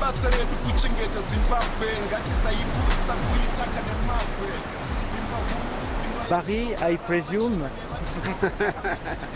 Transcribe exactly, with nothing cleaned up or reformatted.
ibasa redu kuchengeta Zimbabwe ngatisaibudza kuitaka nemabwe. Barry, I presume.